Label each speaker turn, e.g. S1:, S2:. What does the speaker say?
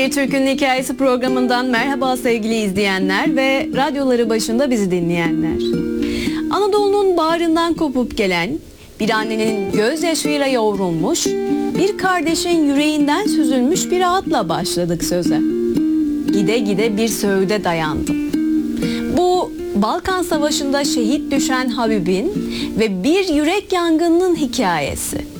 S1: Bir Türk'ün Hikayesi programından merhaba sevgili izleyenler ve radyoları başında bizi dinleyenler. Anadolu'nun bağrından kopup gelen, bir annenin gözyaşıyla yoğrulmuş, bir kardeşin yüreğinden süzülmüş bir adla başladık söze. Gide gide bir söğüde dayandım. Bu Balkan Savaşı'nda şehit düşen Habib'in ve bir yürek yangınının hikayesi.